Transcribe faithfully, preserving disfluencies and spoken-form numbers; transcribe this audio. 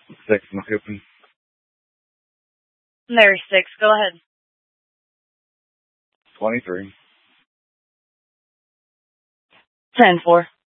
Six, am I open? Mary six, go ahead. Twenty-three. Ten four.